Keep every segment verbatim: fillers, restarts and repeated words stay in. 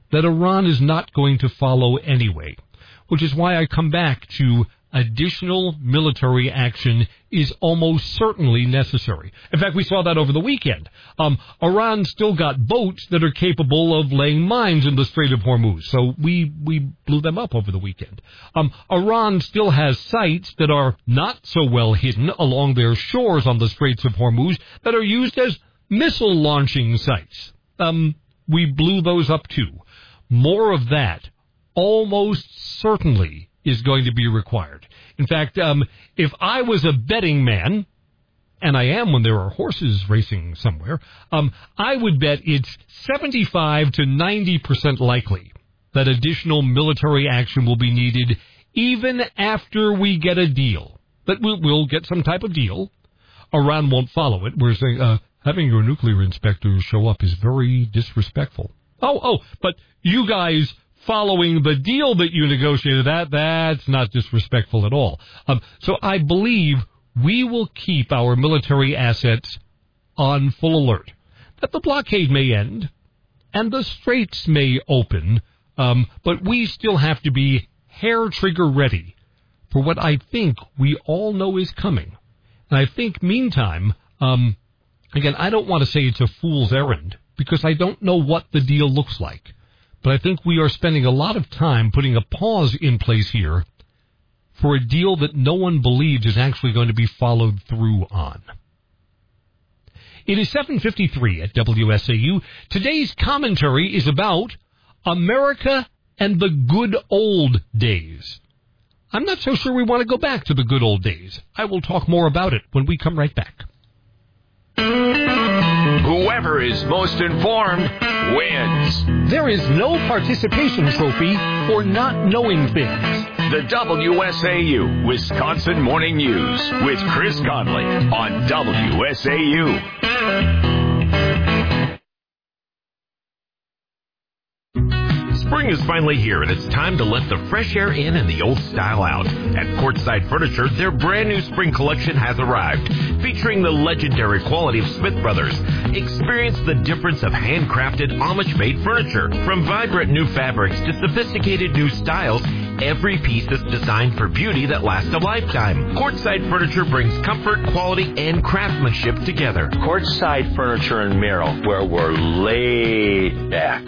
that Iran is not going to follow anyway, which is why I come back to additional military action is almost certainly necessary. In fact, we saw that over the weekend. Um, Iran still got boats that are capable of laying mines in the Strait of Hormuz, so we, we blew them up over the weekend. Um, Iran still has sites that are not so well hidden along their shores on the Straits of Hormuz that are used as missile launching sites. Um, we blew those up too. More of that almost certainly is going to be required. In fact, um, if I was a betting man, and I am when there are horses racing somewhere, um, I would bet it's seventy-five to ninety percent likely that additional military action will be needed even after we get a deal. That we'll, we'll get some type of deal. Iran won't follow it. We're saying uh, having your nuclear inspectors show up is very disrespectful. Oh, oh, but you guys following the deal that you negotiated, that that's not disrespectful at all. Um, so I believe we will keep our military assets on full alert. That the blockade may end and the straits may open, um, but we still have to be hair-trigger ready for what I think we all know is coming. And I think, meantime, um, again, I don't want to say it's a fool's errand because I don't know what the deal looks like. But I think we are spending a lot of time putting a pause in place here for a deal that no one believes is actually going to be followed through on. It is seven fifty-three at W S A U. Today's commentary is about America and the good old days. I'm not so sure we want to go back to the good old days. I will talk more about it when we come right back. Whoever is most informed wins. There is no participation trophy for not knowing things. The W S A U Wisconsin Morning News with Chris Conley on W S A U. Spring is finally here, and it's time to let the fresh air in and the old style out. At Courtside Furniture, their brand new spring collection has arrived, featuring the legendary quality of Smith Brothers. Experience the difference of handcrafted, Amish-made furniture. From vibrant new fabrics to sophisticated new styles, every piece is designed for beauty that lasts a lifetime. Courtside Furniture brings comfort, quality, and craftsmanship together. Courtside Furniture in Merrill, where we're laid back.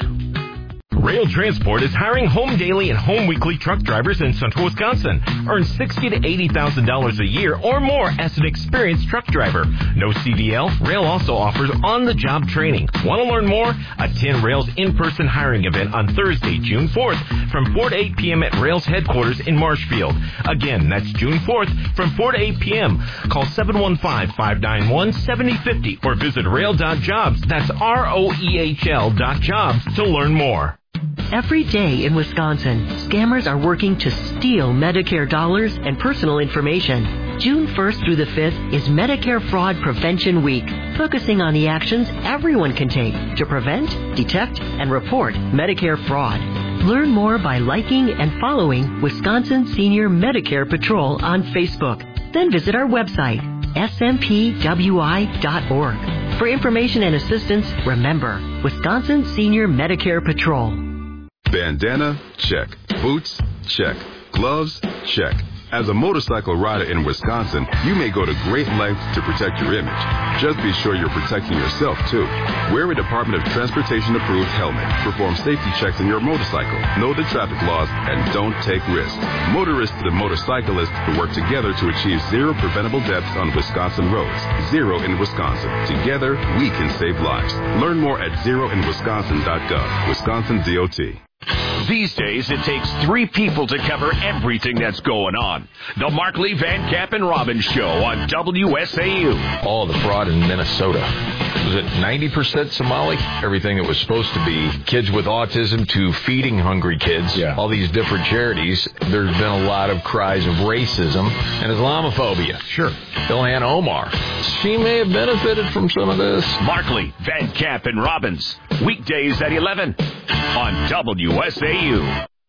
Rail Transport is hiring home daily and home weekly truck drivers in central Wisconsin. Earn sixty thousand to eighty thousand dollars a year or more as an experienced truck driver. No C D L. Rail also offers on-the-job training. Want to learn more? Attend Rail's in-person hiring event on Thursday, June fourth from four to eight p.m. at Rail's headquarters in Marshfield. Again, that's June fourth from four to eight p.m. Call seven one five, five nine one, seven zero five zero or visit rail dot jobs. That's R O E H L dot jobs to learn more. Every day in Wisconsin, scammers are working to steal Medicare dollars and personal information. June first through the fifth is Medicare Fraud Prevention Week, focusing on the actions everyone can take to prevent, detect, and report Medicare fraud. Learn more by liking and following Wisconsin Senior Medicare Patrol on Facebook. Then visit our website, S M P W I dot org. For information and assistance, remember, Wisconsin Senior Medicare Patrol. Bandana? Check. Boots? Check. Gloves? Check. As a motorcycle rider in Wisconsin, you may go to great lengths to protect your image. Just be sure you're protecting yourself, too. Wear a Department of Transportation-approved helmet. Perform safety checks on your motorcycle. Know the traffic laws and don't take risks. Motorists to the motorcyclists who work together to achieve zero preventable deaths on Wisconsin roads. Zero in Wisconsin. Together, we can save lives. Learn more at zero in wisconsin dot gov. Wisconsin D O T. These days, it takes three people to cover everything that's going on. The Markley, Van Camp, and Robbins Show on W S A U. Oh, the fraud in Minnesota. Was it ninety percent Somali? Everything that was supposed to be kids with autism to feeding hungry kids. Yeah. All these different charities. There's been a lot of cries of racism and Islamophobia. Sure. Ilhan Omar. She may have benefited from some of this. Markley, Van Camp, and Robbins. Weekdays at eleven on W S A U.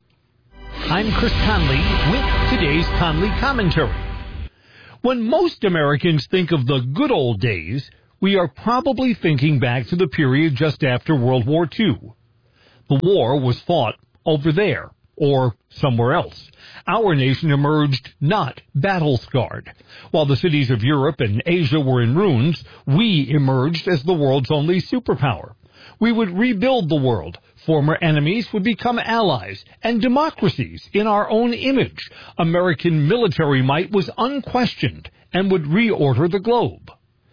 I'm Chris Conley with today's Conley Commentary. When most Americans think of the good old days, we are probably thinking back to the period just after World War Two. The war was fought over there or somewhere else. Our nation emerged not battle-scarred. While the cities of Europe and Asia were in ruins, we emerged as the world's only superpower. We would rebuild the world. Former enemies would become allies and democracies in our own image. American military might was unquestioned and would reorder the globe.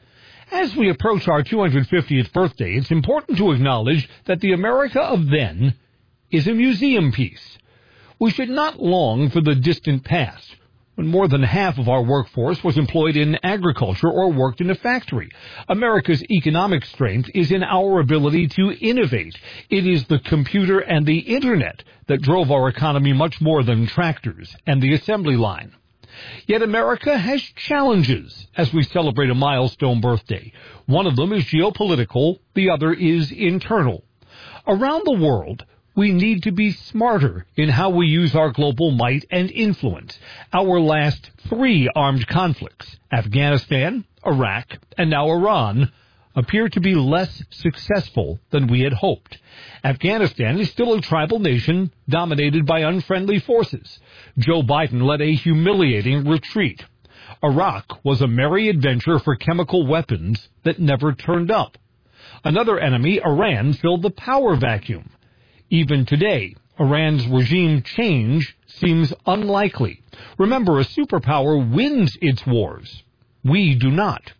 As we approach our two hundred fiftieth birthday, it's important to acknowledge that the America of then is a museum piece. We should not long for the distant past, when more than half of our workforce was employed in agriculture or worked in a factory. America's economic strength is in our ability to innovate. It is the computer and the Internet that drove our economy much more than tractors and the assembly line. Yet America has challenges as we celebrate a milestone birthday. One of them is geopolitical, the other is internal. Around the world, we need to be smarter in how we use our global might and influence. Our last three armed conflicts, Afghanistan, Iraq, and now Iran, appear to be less successful than we had hoped. Afghanistan is still a tribal nation dominated by unfriendly forces. Joe Biden led a humiliating retreat. Iraq was a merry adventure for chemical weapons that never turned up. Another enemy, Iran, filled the power vacuum. Even today, Iran's regime change seems unlikely. Remember, a superpower wins its wars. We do not.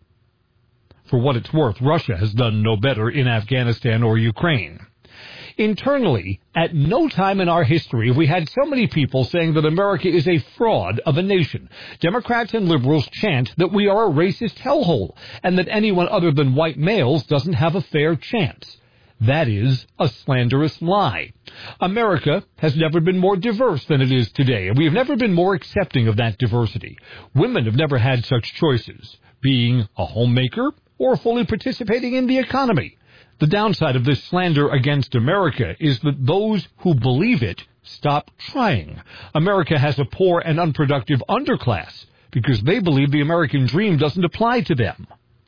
For what it's worth, Russia has done no better in Afghanistan or Ukraine. Internally, at no time in our history have we had so many people saying that America is a fraud of a nation. Democrats and liberals chant that we are a racist hellhole and that anyone other than white males doesn't have a fair chance. That is a slanderous lie. America has never been more diverse than it is today, and we have never been more accepting of that diversity. Women have never had such choices, being a homemaker or fully participating in the economy. The downside of this slander against America is that those who believe it stop trying. America has a poor and unproductive underclass because they believe the American dream doesn't apply to them.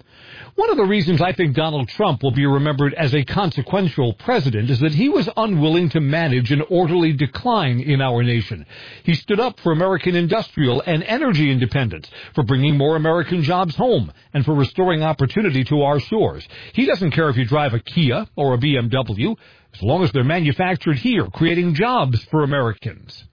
One of the reasons I think Donald Trump will be remembered as a consequential president is that he was unwilling to manage an orderly decline in our nation. He stood up for American industrial and energy independence, for bringing more American jobs home, and for restoring opportunity to our shores. He doesn't care if you drive a Kia or a B M W, as long as they're manufactured here, creating jobs for Americans.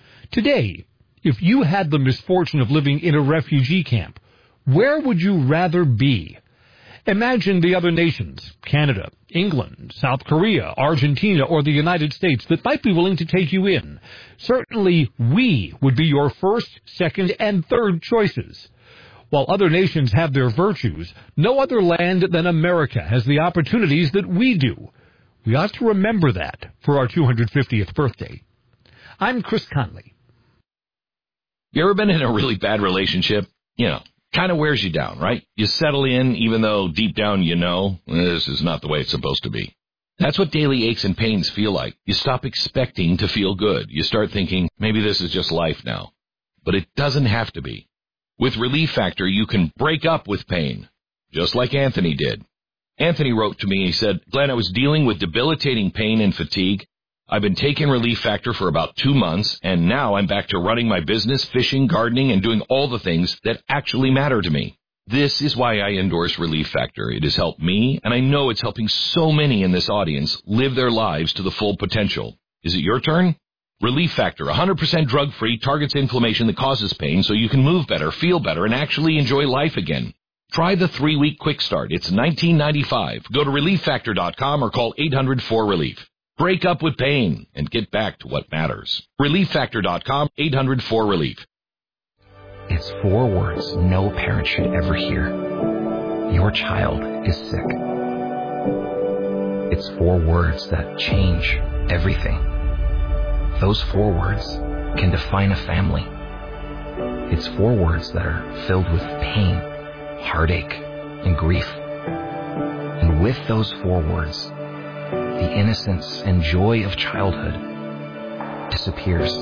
Today, if you had the misfortune of living in a refugee camp, where would you rather be? Imagine the other nations, Canada, England, South Korea, Argentina, or the United States, that might be willing to take you in. Certainly, we would be your first, second, and third choices. While other nations have their virtues, no other land than America has the opportunities that we do. We ought to remember that for our two hundred fiftieth birthday. I'm Chris Conley. You ever been in a really bad relationship? You know, kind of wears you down, right? You settle in even though deep down you know this is not the way it's supposed to be. That's what daily aches and pains feel like. You stop expecting to feel good. You start thinking, maybe this is just life now. But it doesn't have to be. With Relief Factor, you can break up with pain, just like Anthony did. Anthony wrote to me, he said, Glenn, I was dealing with debilitating pain and fatigue. I've been taking Relief Factor for about two months, and now I'm back to running my business, fishing, gardening, and doing all the things that actually matter to me. This is why I endorse Relief Factor. It has helped me, and I know it's helping so many in this audience live their lives to the full potential. Is it your turn? Relief Factor, one hundred percent drug-free, targets inflammation that causes pain so you can move better, feel better, and actually enjoy life again. Try the three-week quick start. It's nineteen ninety-five. Go to relief factor dot com or call eight hundred four relief. Break up with pain and get back to what matters. relief factor dot com, eight hundred four relief. It's four words no parent should ever hear. Your child is sick. It's four words that change everything. Those four words can define a family. It's four words that are filled with pain, heartache, and grief. And with those four words, the innocence and joy of childhood disappears.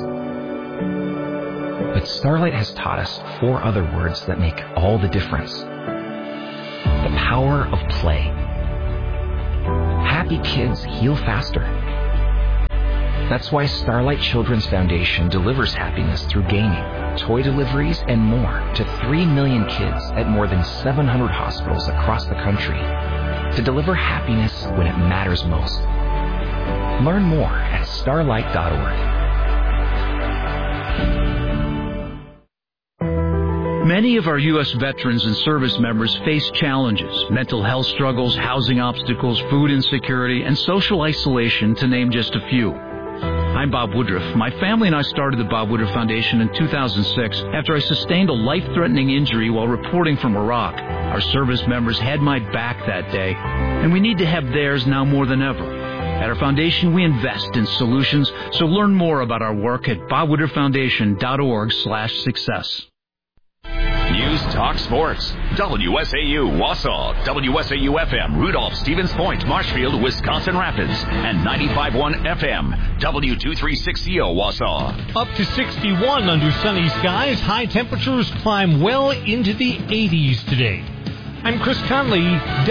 But Starlight has taught us four other words that make all the difference. The power of play. Happy kids heal faster. That's why Starlight Children's Foundation delivers happiness through gaming, toy deliveries, and more to three million kids at more than seven hundred hospitals across the country to deliver happiness when it matters most. Learn more at starlight dot org. Many of our U S veterans and service members face challenges, mental health struggles, housing obstacles, food insecurity, and social isolation, to name just a few. I'm Bob Woodruff. My family and I started the Bob Woodruff Foundation in two thousand six after I sustained a life-threatening injury while reporting from Iraq. Our service members had my back that day, and we need to have theirs now more than ever. At our foundation, we invest in solutions, so learn more about our work at bob woodruff foundation dot org slash success. News Talk Sports. W S A U Wausau, W S A U F M Rudolph, Stevens Point, Marshfield, Wisconsin Rapids, and ninety-five point one F M W two thirty-six C O Wausau. Up to sixty-one under sunny skies. High temperatures climb well into the eighties today. I'm Chris Conley,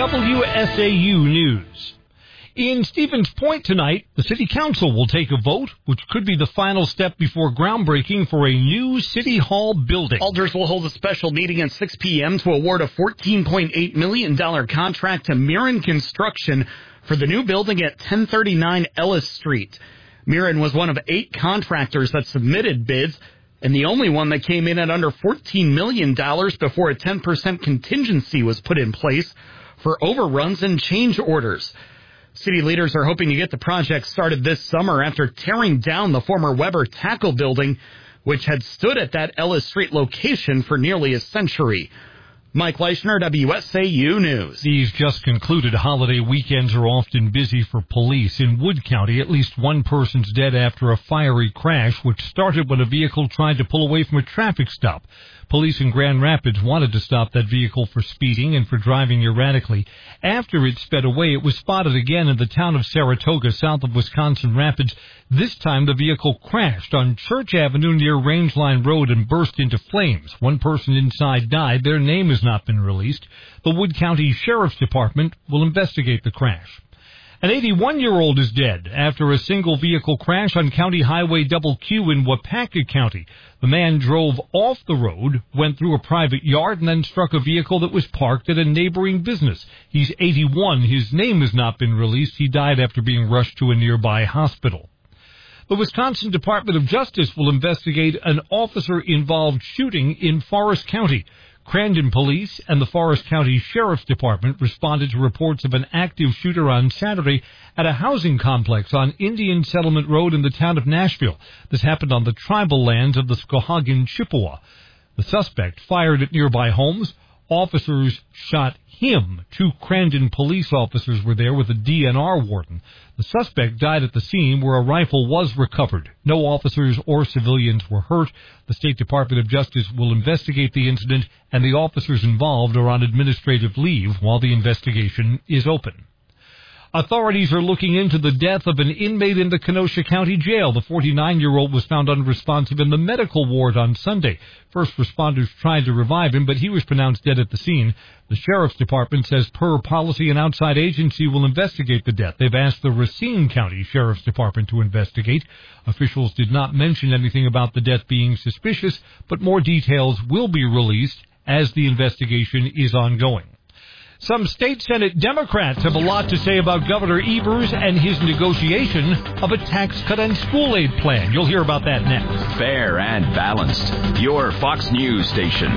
W S A U News. In Stevens Point tonight, the City Council will take a vote, which could be the final step before groundbreaking for a new City Hall building. Alders will hold a special meeting at six p.m. to award a fourteen point eight million dollars contract to Mirren Construction for the new building at ten thirty-nine Ellis Street. Mirren was one of eight contractors that submitted bids, and the only one that came in at under fourteen million dollars before a ten percent contingency was put in place for overruns and change orders. City leaders are hoping to get the project started this summer after tearing down the former Weber Tackle building, which had stood at that Ellis Street location for nearly a century. Mike Leischner, W S A U News. These just concluded holiday weekends are often busy for police. In Wood County, at least one person's dead after a fiery crash, which started when a vehicle tried to pull away from a traffic stop. Police in Grand Rapids wanted to stop that vehicle for speeding and for driving erratically. After it sped away, it was spotted again in the town of Saratoga, south of Wisconsin Rapids. This time, the vehicle crashed on Church Avenue near Rangeline Road and burst into flames. One person inside died. Their name has not been released. The Wood County Sheriff's Department will investigate the crash. An eighty-one-year-old is dead after a single-vehicle crash on County Highway Double Q in Wapaka County. The man drove off the road, went through a private yard, and then struck a vehicle that was parked at a neighboring business. He's eighty-one. His name has not been released. He died after being rushed to a nearby hospital. The Wisconsin Department of Justice will investigate an officer-involved shooting in Forest County. Crandon Police and the Forest County Sheriff's Department responded to reports of an active shooter on Saturday at a housing complex on Indian Settlement Road in the town of Nashville. This happened on the tribal lands of the Skowhegan Chippewa. The suspect fired at nearby homes. Officers shot him. Two Crandon police officers were there with a D N R warden. The suspect died at the scene where a rifle was recovered. No officers or civilians were hurt. The State Department of Justice will investigate the incident, and the officers involved are on administrative leave while the investigation is open. Authorities are looking into the death of an inmate in the Kenosha County Jail. The forty-nine-year-old was found unresponsive in the medical ward on Sunday. First responders tried to revive him, but he was pronounced dead at the scene. The Sheriff's Department says per policy, an outside agency will investigate the death. They've asked the Racine County Sheriff's Department to investigate. Officials did not mention anything about the death being suspicious, but more details will be released as the investigation is ongoing. Some state Senate Democrats have a lot to say about Governor Evers and his negotiation of a tax cut and school aid plan. You'll hear about that next. Fair and balanced. Your Fox News station.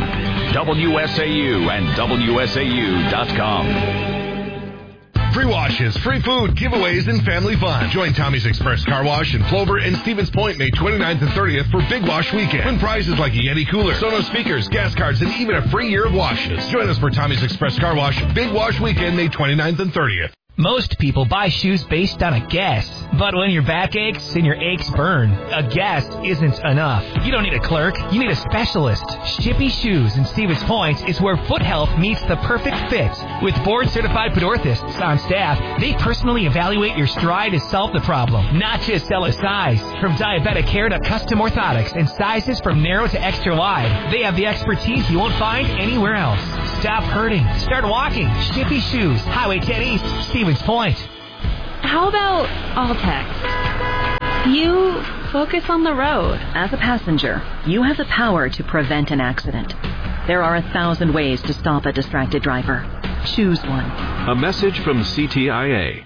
W S A U and W S A U dot com. Free washes, free food, giveaways, and family fun. Join Tommy's Express Car Wash in Plover and Stevens Point May twenty-ninth and thirtieth for Big Wash Weekend. Win prizes like a Yeti cooler, Sonos speakers, gas cards, and even a free year of washes. Join us for Tommy's Express Car Wash Big Wash Weekend May twenty-ninth and thirtieth. Most people buy shoes based on a guess. But when your back aches and your aches burn, a guess isn't enough. You don't need a clerk. You need a specialist. Shippy Shoes in Stevens Point is where foot health meets the perfect fit. With board-certified podorthists on staff, they personally evaluate your stride to solve the problem, not just sell a size. From diabetic care to custom orthotics and sizes from narrow to extra wide, they have the expertise you won't find anywhere else. Stop hurting. Start walking. Shippy Shoes, Highway ten East, Stevens Point. How about all text? You focus on the road. As a passenger, you have the power to prevent an accident. There are a thousand ways to stop a distracted driver. Choose one. A message from C T I A.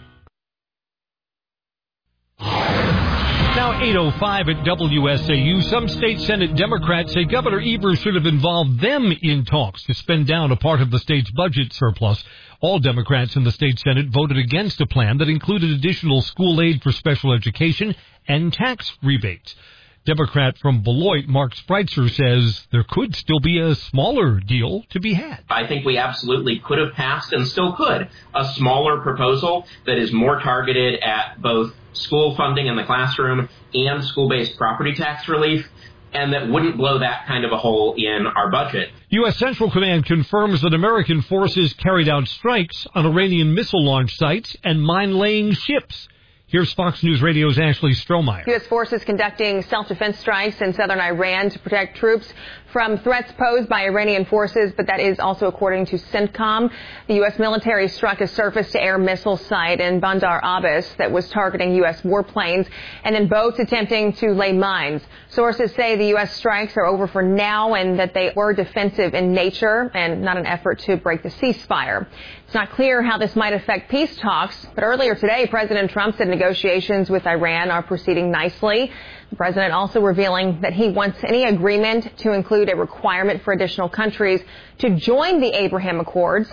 Now eight oh five at W S A U. Some state Senate Democrats say Governor Evers should have involved them in talks to spend down a part of the state's budget surplus. All Democrats in the state Senate voted against a plan that included additional school aid for special education and tax rebates. Democrat from Beloit, Mark Spreitzer, says there could still be a smaller deal to be had. I think we absolutely could have passed and still could a smaller proposal that is more targeted at both school funding in the classroom and school-based property tax relief, and that wouldn't blow that kind of a hole in our budget. U S. Central Command confirms that American forces carried out strikes on Iranian missile launch sites and mine-laying ships. Here's Fox News Radio's Ashley Strohmeyer. U S forces conducting self-defense strikes in southern Iran to protect troops from threats posed by Iranian forces, but that is also according to CENTCOM. The U S military struck a surface-to-air missile site in Bandar Abbas that was targeting U S warplanes and then boats attempting to lay mines. Sources say the U S strikes are over for now and that they were defensive in nature and not an effort to break the ceasefire. It's not clear how this might affect peace talks, but earlier today, President Trump said negotiations with Iran are proceeding nicely. The president also revealing that he wants any agreement to include a requirement for additional countries to join the Abraham Accords.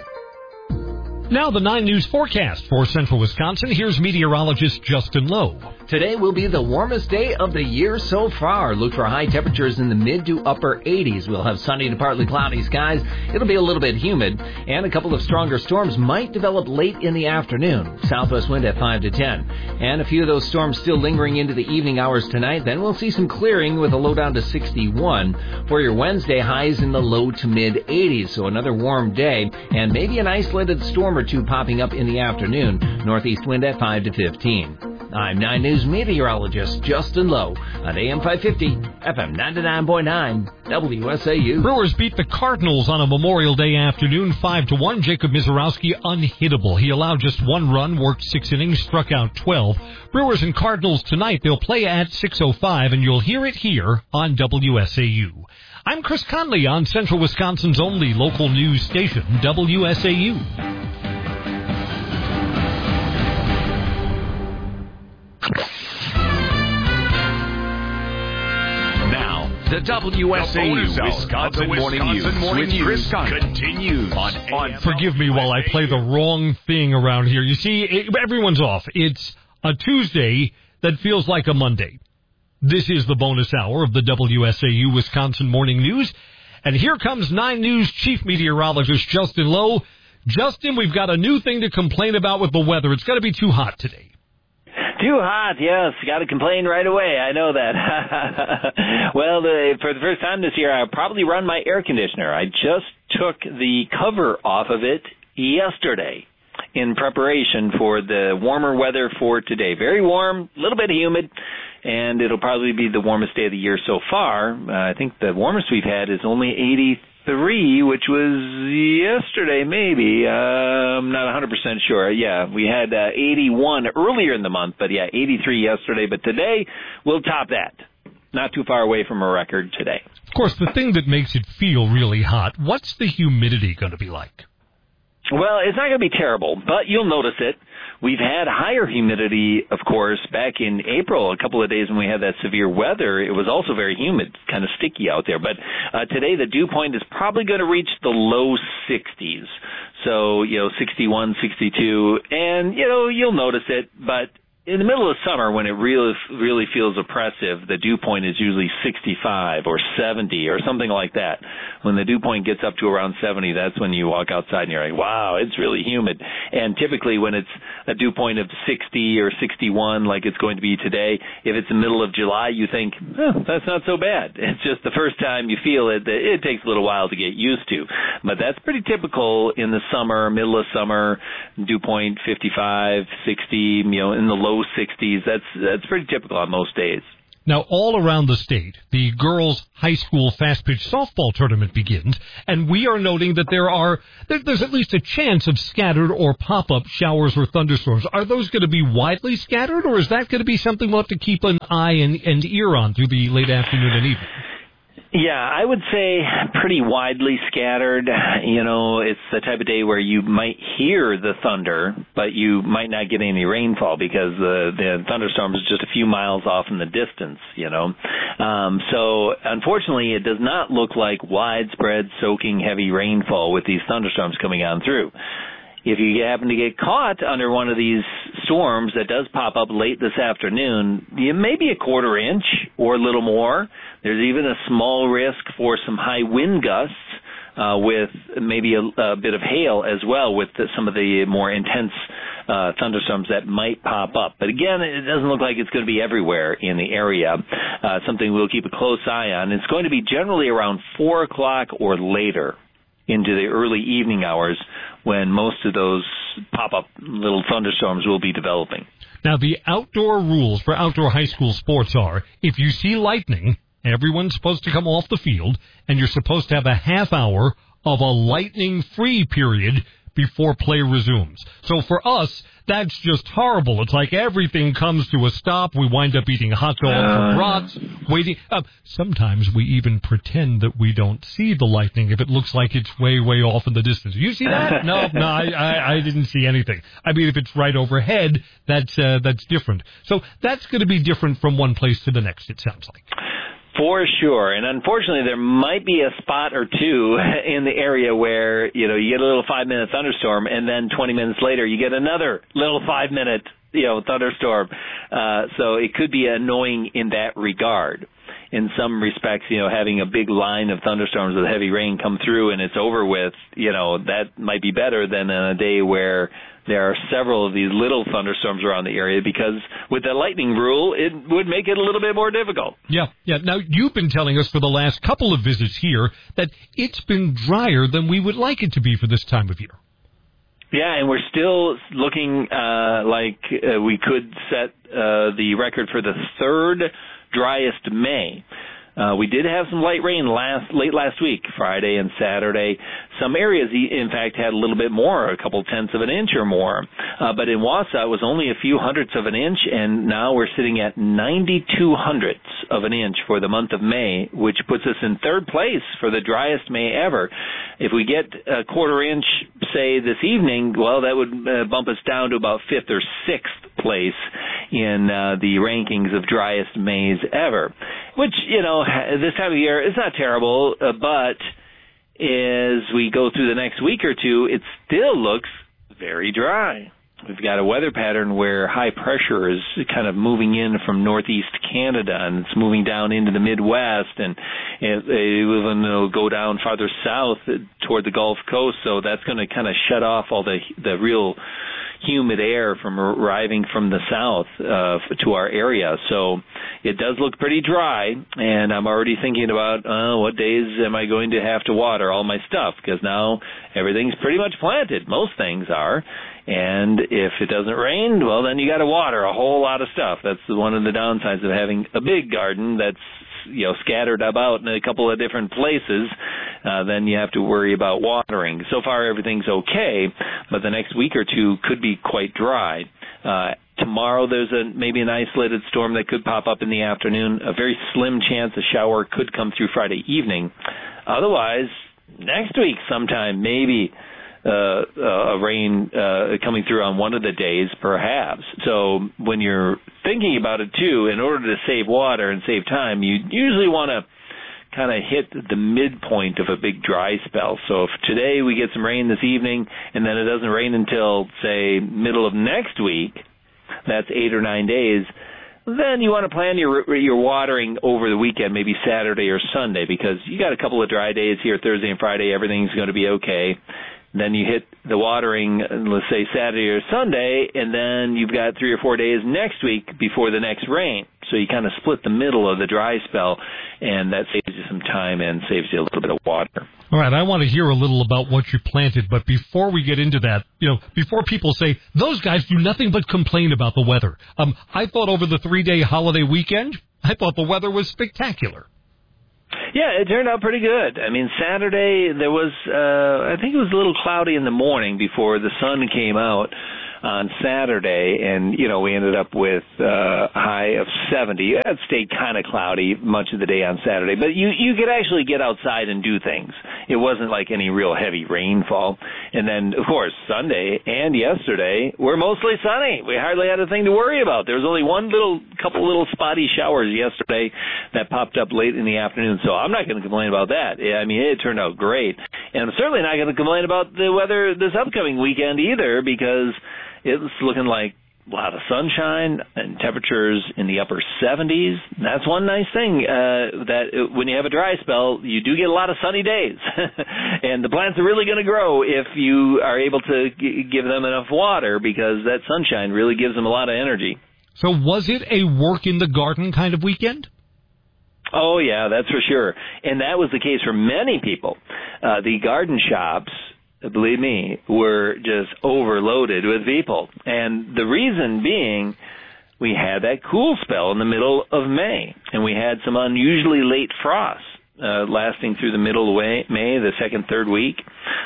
Now the nine News forecast for central Wisconsin. Here's meteorologist Justin Lowe. Today will be the warmest day of the year so far. Look for high temperatures in the mid to upper eighties. We'll have sunny to partly cloudy skies. It'll be a little bit humid, and a couple of stronger storms might develop late in the afternoon. Southwest wind at five to ten. And a few of those storms still lingering into the evening hours tonight. Then we'll see some clearing with a low down to sixty-one. For your Wednesday, highs in the low to mid eighties. So another warm day, and maybe an isolated storm or two popping up in the afternoon. Northeast wind at five to fifteen. I'm nine News meteorologist Justin Lowe on A M five fifty, F M ninety-nine point nine, W S A U. Brewers beat the Cardinals on a Memorial Day afternoon, five to one. Jacob Mizorowski unhittable. He allowed just one run, worked six innings, struck out twelve. Brewers and Cardinals tonight. They'll play at six oh five, and you'll hear it here on W S A U. I'm Chris Conley on Central Wisconsin's only local news station, W S A U. Now, the W S A U Wisconsin Morning News with Chris Conley continues on, on Forgive me while I play the wrong thing around here. You see, it, everyone's off. It's a Tuesday that feels like a Monday. This is the bonus hour of the W S A U Wisconsin Morning News. And here comes nine News Chief Meteorologist Justin Lowe. Justin, we've got a new thing to complain about with the weather. It's got to be too hot today. Too hot, yes. Got to complain right away. I know that. Well, the, for the first time this year, I'll probably run my air conditioner. I just took the cover off of it yesterday in preparation for the warmer weather for today. Very warm, a little bit humid, and it'll probably be the warmest day of the year so far. Uh, I think the warmest we've had is only eighty-three, which was yesterday maybe. Uh, I'm not one hundred percent sure. Yeah, we had uh, eighty-one earlier in the month, but yeah, eighty-three yesterday. But today, we'll top that. Not too far away from a record today. Of course, the thing that makes it feel really hot, what's the humidity going to be like? Well, it's not going to be terrible, but you'll notice it. We've had higher humidity, of course, back in April, a couple of days when we had that severe weather. It was also very humid, kind of sticky out there. But uh, today the dew point is probably going to reach the low sixties. So, you know, sixty-one, sixty-two, and, you know, you'll notice it, but in the middle of summer, when it really really feels oppressive, the dew point is usually sixty-five or seventy or something like that. When the dew point gets up to around seventy, that's when you walk outside and you're like, wow, it's really humid. And typically when it's a dew point of sixty or sixty-one, like it's going to be today, if it's the middle of July, you think, oh, that's not so bad. It's just the first time you feel it, it takes a little while to get used to. But that's pretty typical in the summer, middle of summer, dew point fifty-five, sixty, you know, in the low sixties. That's that's pretty typical on most days. Now, all around the state, the girls' high school fast-pitch softball tournament begins, and we are noting that there are there, there's at least a chance of scattered or pop-up showers or thunderstorms. Are those going to be widely scattered, or is that going to be something we'll have to keep an eye and, and ear on through the late afternoon and evening? Yeah, I would say pretty widely scattered. You know, it's the type of day where you might hear the thunder, but you might not get any rainfall because the, the thunderstorm is just a few miles off in the distance, you know. Um, so, unfortunately, it does not look like widespread soaking heavy rainfall with these thunderstorms coming on through. If you happen to get caught under one of these storms that does pop up late this afternoon, you may be a quarter inch or a little more. There's even a small risk for some high wind gusts uh, with maybe a, a bit of hail as well with the, some of the more intense uh, thunderstorms that might pop up. But again, it doesn't look like it's going to be everywhere in the area. Uh, something we'll keep a close eye on. It's going to be generally around four o'clock or later into the early evening hours when most of those pop-up little thunderstorms will be developing. Now, the outdoor rules for outdoor high school sports are, if you see lightning, everyone's supposed to come off the field, and you're supposed to have a half hour of a lightning-free period before play resumes. So for us, that's just horrible. It's like everything comes to a stop. We wind up eating hot dogs and brats, waiting. Uh, sometimes we even pretend that we don't see the lightning if it looks like it's way, way off in the distance. You see that? No, no, I, I, I didn't see anything. I mean, if it's right overhead, that's uh, that's different. So that's going to be different from one place to the next, it sounds like. For sure. And unfortunately, there might be a spot or two in the area where, you know, you get a little five-minute thunderstorm, and then twenty minutes later you get another little five-minute, you know, thunderstorm. Uh, so it could be annoying in that regard. In some respects, you know, having a big line of thunderstorms with heavy rain come through and it's over with, you know, that might be better than on a day where there are several of these little thunderstorms around the area, because with the lightning rule, it would make it a little bit more difficult. Yeah, yeah. Now, you've been telling us for the last couple of visits here that it's been drier than we would like it to be for this time of year. Yeah, and we're still looking uh, like uh, we could set uh, the record for the third driest May. Uh, we did have some light rain last late last week, Friday and Saturday. Some areas, in fact, had a little bit more, a couple tenths of an inch or more. Uh, but in Wausau, it was only a few hundredths of an inch, and now we're sitting at ninety-two hundredths of an inch for the month of May, which puts us in third place for the driest May ever. If we get a quarter inch, say, this evening, well, that would uh, bump us down to about fifth or sixth place in uh, the rankings of driest Mays ever, which, you know, this time of year is not terrible, uh, but as we go through the next week or two, it still looks very dry. We've got a weather pattern where high pressure is kind of moving in from northeast Canada, and it's moving down into the Midwest, and it, it will go down farther south toward the Gulf Coast, so that's going to kind of shut off all the the real humid air from arriving from the south uh, to our area. So it does look pretty dry, and I'm already thinking about uh, what days am I going to have to water all my stuff, because now everything's pretty much planted. Most things are. And if it doesn't rain, well, then you got to water a whole lot of stuff. That's one of the downsides of having a big garden that's, you know, scattered about in a couple of different places. Uh, then you have to worry about watering. So far, everything's okay, but the next week or two could be quite dry. Uh, tomorrow, there's a maybe an isolated storm that could pop up in the afternoon. A very slim chance a shower could come through Friday evening. Otherwise, next week sometime, maybe Uh, uh, rain uh, coming through on one of the days, perhaps. So when you're thinking about it, too, in order to save water and save time, you usually want to kind of hit the midpoint of a big dry spell. So if today we get some rain this evening, and then it doesn't rain until, say, middle of next week, that's eight or nine days, then you want to plan your your watering over the weekend, maybe Saturday or Sunday, because you got a couple of dry days here, Thursday and Friday, everything's going to be okay. Then you hit the watering, let's say Saturday or Sunday, and then you've got three or four days next week before the next rain. So you kind of split the middle of the dry spell, and that saves you some time and saves you a little bit of water. All right, I want to hear a little about what you planted, but before we get into that, you know, before people say, those guys do nothing but complain about the weather. Um, I thought over the three-day holiday weekend, I thought the weather was spectacular. Yeah, it turned out pretty good. I mean, Saturday there was, uh, I think it was a little cloudy in the morning before the sun came out on Saturday, and, you know, we ended up with uh, a high of seventy. It stayed kind of cloudy much of the day on Saturday, but you, you could actually get outside and do things. It wasn't like any real heavy rainfall. And then, of course, Sunday and yesterday were mostly sunny. We hardly had a thing to worry about. There was only one little, couple little spotty showers yesterday that popped up late in the afternoon, so I'm not going to complain about that. I mean, it turned out great. And I'm certainly not going to complain about the weather this upcoming weekend either, because it's looking like a lot of sunshine and temperatures in the upper seventies. That's one nice thing, uh, that when you have a dry spell, you do get a lot of sunny days. And the plants are really going to grow if you are able to g- give them enough water, because that sunshine really gives them a lot of energy. So was it a work in the garden kind of weekend? Oh, yeah, that's for sure. And that was the case for many people. Uh, the garden shops, believe me, were just overloaded with people. And the reason being, we had that cool spell in the middle of May, and we had some unusually late frosts uh, lasting through the middle of May, the second, third week.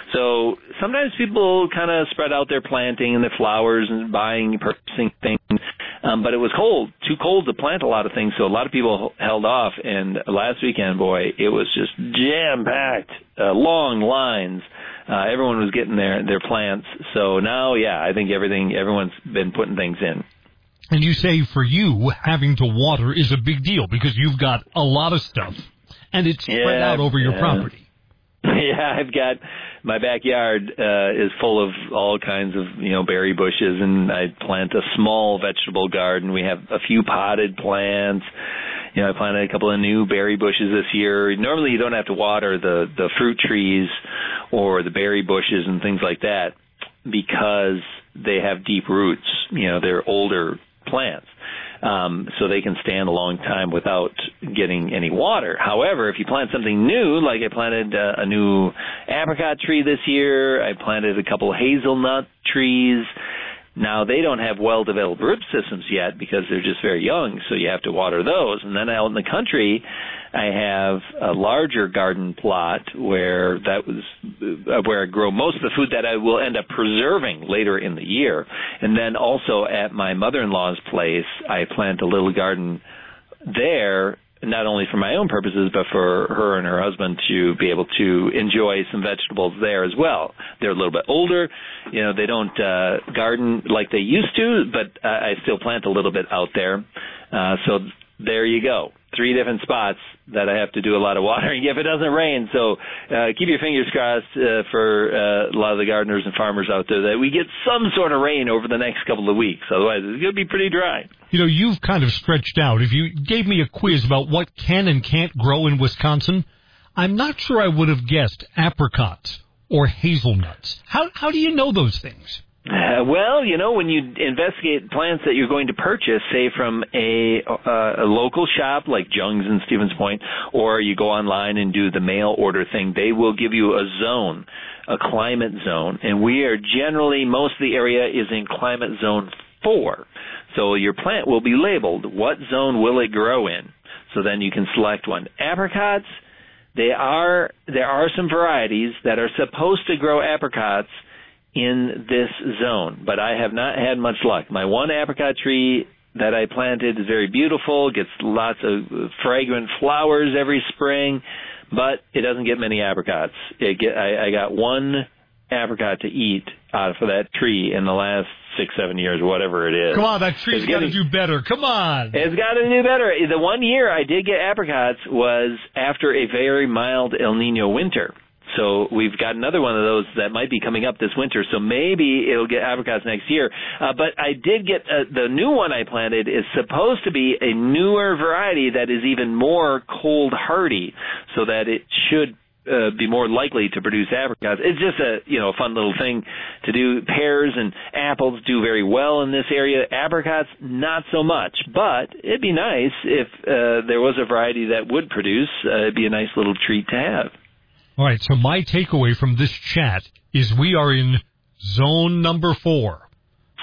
So sometimes people kind of spread out their planting and their flowers and buying, purchasing things. Um, but it was cold, too cold to plant a lot of things, so a lot of people held off. And last weekend, boy, it was just jam-packed, uh, long lines. Uh, everyone was getting their, their plants. So now, yeah, I think everything, everyone's been putting things in. And you say for you, having to water is a big deal because you've got a lot of stuff, and it's spread yeah, out over your yeah. property. Yeah, I've got, my backyard uh, is full of all kinds of, you know, berry bushes, and I plant a small vegetable garden. We have a few potted plants. You know, I planted a couple of new berry bushes this year. Normally you don't have to water the, the fruit trees or the berry bushes and things like that because they have deep roots. You know, they're older plants. Um, so they can stand a long time without getting any water. However, if you plant something new, like I planted uh, a new apricot tree this year, I planted a couple of hazelnut trees. Now, they don't have well-developed root systems yet because they're just very young, so you have to water those. And then out in the country, I have a larger garden plot where that was uh, where I grow most of the food that I will end up preserving later in the year. And then also at my mother-in-law's place, I plant a little garden there, not only for my own purposes, but for her and her husband to be able to enjoy some vegetables there as well. They're a little bit older. You know, they don't uh, garden like they used to, but uh, I still plant a little bit out there. Uh, so there you go. Three different spots that I have to do a lot of watering if it doesn't rain. So uh, keep your fingers crossed uh, for uh, a lot of the gardeners and farmers out there that we get some sort of rain over the next couple of weeks. Otherwise, it's going to be pretty dry. You know, you've kind of stretched out. If you gave me a quiz about what can and can't grow in Wisconsin, I'm not sure I would have guessed apricots or hazelnuts. How how do you know those things? Uh, well, you know, when you investigate plants that you're going to purchase, say from a, uh, a local shop like Jung's in Stevens Point, or you go online and do the mail order thing, they will give you a zone, a climate zone. And we are generally, most of the area is in climate zone four. So your plant will be labeled, what zone will it grow in? So then you can select one. Apricots, they are, there are some varieties that are supposed to grow apricots in this zone, but I have not had much luck. My one apricot tree that I planted is very beautiful, gets lots of fragrant flowers every spring, but it doesn't get many apricots. It get, I, I got one apricot to eat out of that tree in the last six, seven years, whatever it is. Come on, that tree's got to do better. Come on. It's got to do better. The one year I did get apricots was after a very mild El Nino winter. So we've got another one of those that might be coming up this winter. So maybe it'll get apricots next year. Uh, but I did get uh, the new one I planted is supposed to be a newer variety that is even more cold hardy, so that it should uh, be more likely to produce apricots. It's just a you know fun little thing to do. Pears and apples do very well in this area. Apricots not so much. But it'd be nice if uh, there was a variety that would produce. Uh, it'd be a nice little treat to have. All right, so my takeaway from this chat is we are in zone number four.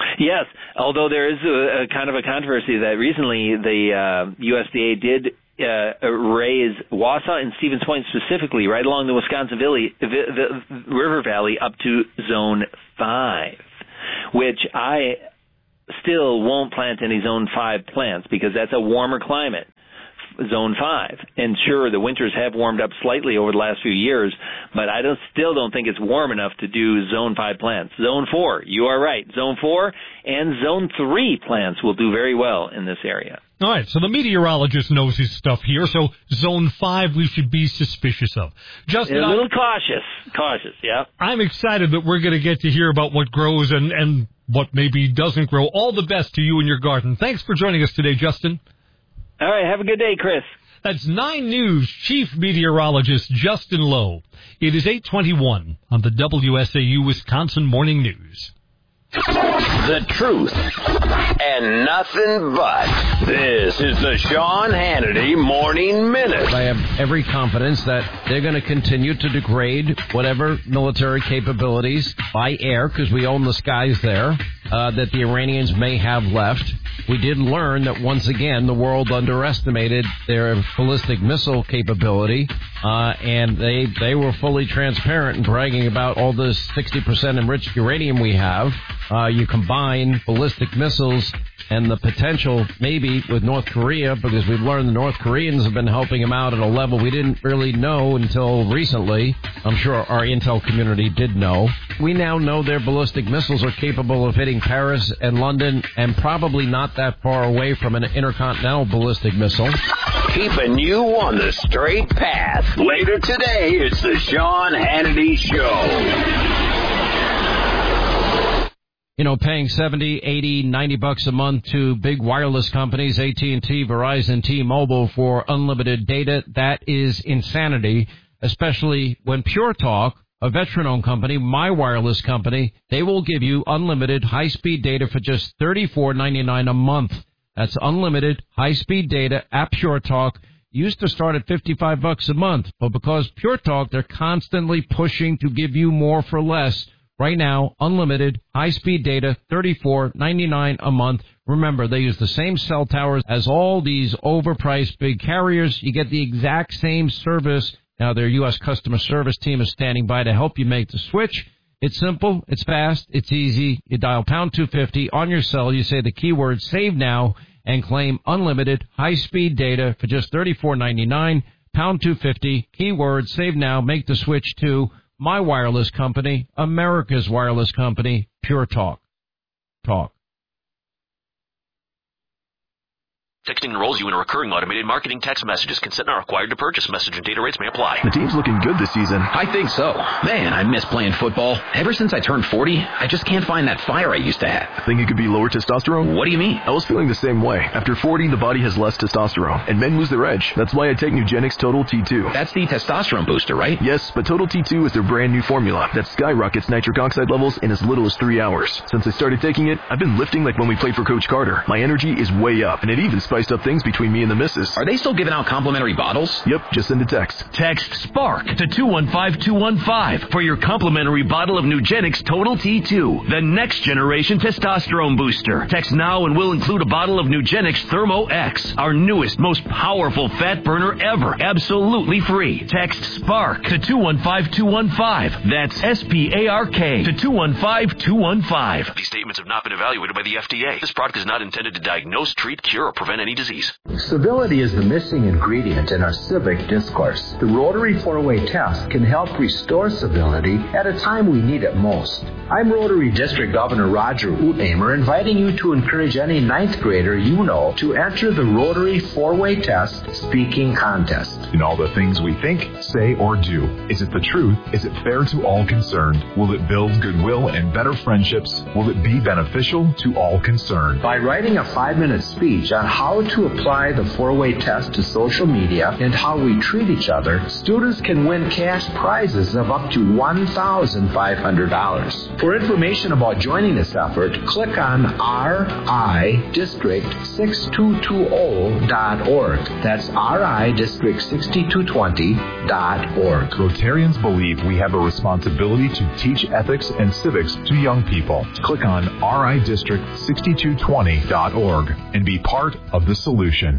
Yes, although there is a, a kind of a controversy that recently the uh, U S D A did uh, raise Wausau and Stevens Point specifically, right along the Wisconsin Valley, the, the River Valley, up to Zone five, which I still won't plant any Zone five plants because that's a warmer climate. Zone five. And sure, the winters have warmed up slightly over the last few years, but I don't, still don't think it's warm enough to do Zone five plants. Zone four, you are right. Zone four and Zone three plants will do very well in this area. All right, so the meteorologist knows his stuff here, so Zone five we should be suspicious of. Justin, a little I, cautious. Cautious, yeah. I'm excited that we're going to get to hear about what grows and, and what maybe doesn't grow. All the best to you and your garden. Thanks for joining us today, Justin. All right, have a good day, Chris. That's nine News Chief Meteorologist Justin Lowe. It is eight twenty-one on the W S A U Wisconsin Morning News. The truth and nothing but. This is the Sean Hannity Morning Minute. I have every confidence that they're going to continue to degrade whatever military capabilities by air, because we own the skies there, uh, that the Iranians may have left. We did learn that once again the world underestimated their ballistic missile capability, uh, and they they were fully transparent and bragging about all this sixty percent enriched uranium we have. Uh, you combine ballistic missiles and the potential maybe with North Korea, because we've learned the North Koreans have been helping them out at a level we didn't really know until recently. I'm sure our intel community did know. We now know their ballistic missiles are capable of hitting Paris and London and probably not that far away from an intercontinental ballistic missile. Keeping you on the straight path. Later today, it's the Sean Hannity Show. You know, paying seventy, eighty, ninety bucks a month to big wireless companies, A T and T, Verizon, T-Mobile for unlimited data, that is insanity, especially when Pure Talk, a veteran-owned company, my wireless company, they will give you unlimited high-speed data for just thirty-four ninety-nine a month. That's unlimited high-speed data at Pure Talk. Used to start at fifty-five bucks a month, but because Pure Talk, they're constantly pushing to give you more for less. Right now, unlimited, high-speed data, thirty-four ninety-nine a month. Remember, they use the same cell towers as all these overpriced big carriers. You get the exact same service. Now, their U S customer service team is standing by to help you make the switch. It's simple, it's fast, it's easy. You dial pound two fifty on your cell. You say the keyword save now and claim unlimited, high-speed data for just thirty-four ninety-nine. Pound two fifty, keyword save now, make the switch to my wireless company, America's wireless company, Pure Talk. Talk. Texting enrolls you in a recurring automated marketing text messages. Consent not required to purchase. Message and data rates may apply. The team's looking good this season. I think so. Man, I miss playing football. Ever since I turned forty, I just can't find that fire I used to have. Think it could be lower testosterone? What do you mean? I was feeling the same way. After forty, the body has less testosterone, and men lose their edge. That's why I take Nugenix Total T two. That's the testosterone booster, right? Yes, but Total T two is their brand new formula that skyrockets nitric oxide levels in as little as three hours. Since I started taking it, I've been lifting like when we played for Coach Carter. My energy is way up, and it even spiced up things between me and the missus. Are they still giving out complimentary bottles? Yep, just send a text. Text SPARK to two one five two one five for your complimentary bottle of Nugenix Total T two, the next generation testosterone booster. Text now and we'll include a bottle of Nugenix Thermo X, our newest, most powerful fat burner ever, absolutely free. Text SPARK to two one five two one five. That's S P A R K to two one five two one five. These statements have not been evaluated by the F D A. This product is not intended to diagnose, treat, cure, or prevent any disease. Civility is the missing ingredient in our civic discourse. The Rotary four-way test can help restore civility at a time we need it most. I'm Rotary District Governor Roger Utnamer, inviting you to encourage any ninth grader you know to enter the Rotary four-way test speaking contest. In all the things we think, say, or do, is it the truth? Is it fair to all concerned? Will it build goodwill and better friendships? Will it be beneficial to all concerned? By writing a five-minute speech on how to apply the four-way test to social media and how we treat each other, students can win cash prizes of up to one thousand five hundred dollars. For information about joining this effort, click on R I District six two two zero dot org. That's R I District six two two zero dot org. Rotarians believe we have a responsibility to teach ethics and civics to young people. Click on R I District sixty-two twenty dot org and be part of the solution.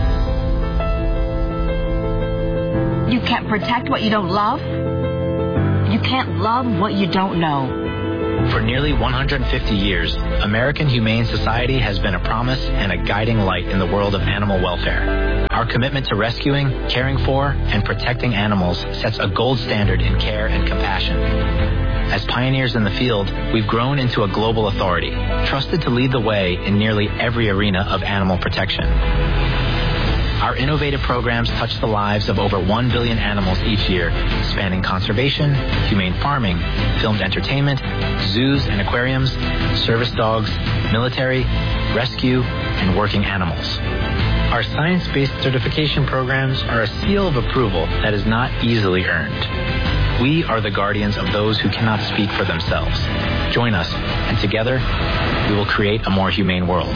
You can't protect what you don't love. You can't love what you don't know. For nearly one hundred fifty years, American Humane Society has been a promise and a guiding light in the world of animal welfare. Our commitment to rescuing, caring for, and protecting animals sets a gold standard in care and compassion. As pioneers in the field, we've grown into a global authority, trusted to lead the way in nearly every arena of animal protection. Our innovative programs touch the lives of over one billion animals each year, spanning conservation, humane farming, filmed entertainment, zoos and aquariums, service dogs, military, rescue, and working animals. Our science-based certification programs are a seal of approval that is not easily earned. We are the guardians of those who cannot speak for themselves. Join us, and together, we will create a more humane world.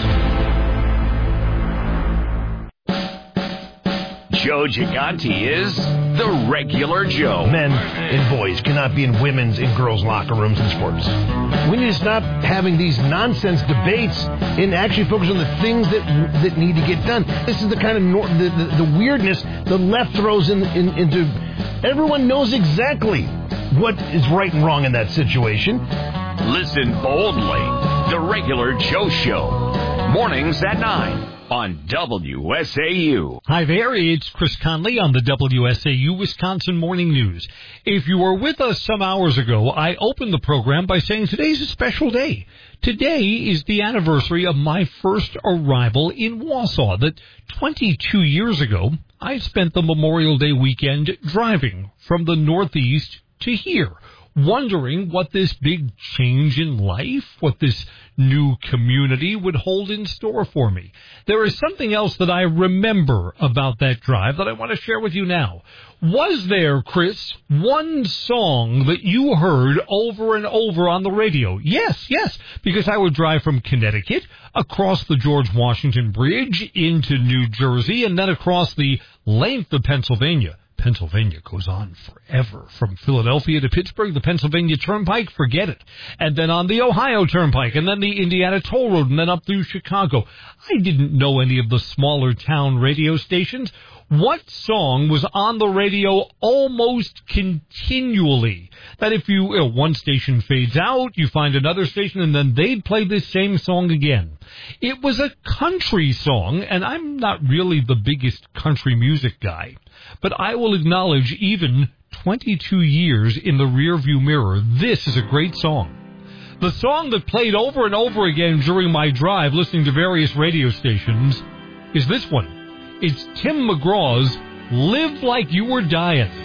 Joe Gigante is the regular Joe. Men and boys cannot be in women's and girls' locker rooms in sports. We need to stop having these nonsense debates and actually focus on the things that that need to get done. This is the kind of nor- the, the, the weirdness the left throws in, in, into. Everyone knows exactly what is right and wrong in that situation. Listen boldly. The Regular Joe Show. Mornings at nine. On W S A U. Hi there, it's Chris Conley on the W S A U Wisconsin Morning News. If you were with us some hours ago, I opened the program by saying today's a special day. Today is the anniversary of my first arrival in Wausau. That twenty-two years ago, I spent the Memorial Day weekend driving from the Northeast to here, wondering what this big change in life, what this new community would hold in store for me. There is something else that I remember about that drive that I want to share with you now. Was there, Chris, one song that you heard over and over on the radio? Yes, yes, because I would drive from Connecticut across the George Washington Bridge into New Jersey and then across the length of Pennsylvania. Pennsylvania goes on forever. From Philadelphia to Pittsburgh, the Pennsylvania Turnpike, forget it. And then on the Ohio Turnpike, and then the Indiana Toll Road, and then up through Chicago. I didn't know any of the smaller town radio stations. What song was on the radio almost continually? That if you, you know, one station fades out, you find another station, and then they'd play this same song again. It was a country song, and I'm not really the biggest country music guy. But I will acknowledge, even twenty-two years in the rearview mirror, this is a great song. The song that played over and over again during my drive, listening to various radio stations, is this one. It's Tim McGraw's Live Like You Were Dying.